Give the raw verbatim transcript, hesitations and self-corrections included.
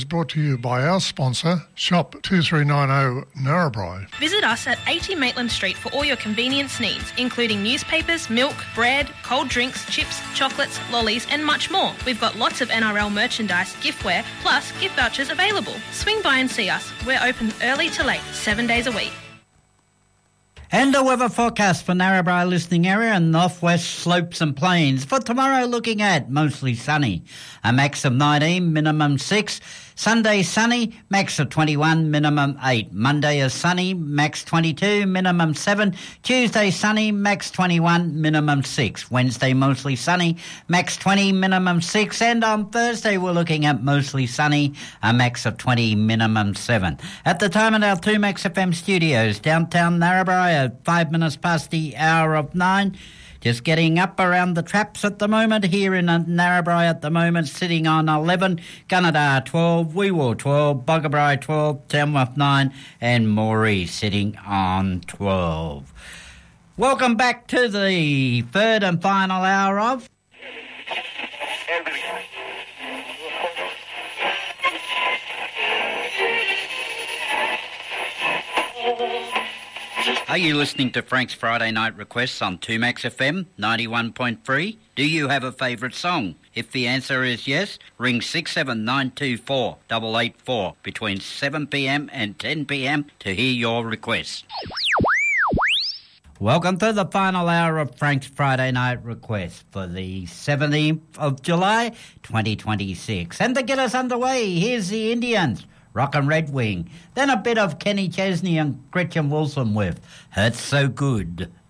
It's brought to you by our sponsor, Shop two three nine zero Narrabri. Visit us at eighty Maitland Street for all your convenience needs, including newspapers, milk, bread, cold drinks, chips, chocolates, lollies and much more. We've got lots of N R L merchandise, giftware, plus gift vouchers available. Swing by and see us. We're open early to late, seven days a week. And the weather forecast for Narrabri listening area and northwest slopes and plains. For tomorrow, looking at mostly sunny. A max of nineteen, minimum six. Sunday sunny, max of twenty-one, minimum eight. Monday is sunny, max twenty-two, minimum seven. Tuesday sunny, max twenty-one, minimum six. Wednesday mostly sunny, max twenty, minimum six. And on Thursday we're looking at mostly sunny, a max of twenty, minimum seven. At the time at our two Max F M studios, downtown Narrabri at five minutes past the hour of nine. Just getting up around the traps at the moment. Here in Narrabri at the moment, sitting on eleven, Gunnedah twelve, Weewar twelve, Boggabri twelve, Tamworth nine, and Moree sitting on twelve. Welcome back to the third and final hour of... Are you listening to Frank's Friday Night Requests on two Max F M ninety-one point three? Do you have a favourite song? If the answer is yes, ring six seven nine two four eight eight four between seven p m and ten p m to hear your requests. Welcome to the final hour of Frank's Friday Night Request for the seventeenth of July twenty twenty-six. And to get us underway, here's the Indians. Rockin' Red Wing. Then a bit of Kenny Chesney and Gretchen Wilson with Hurts So Good.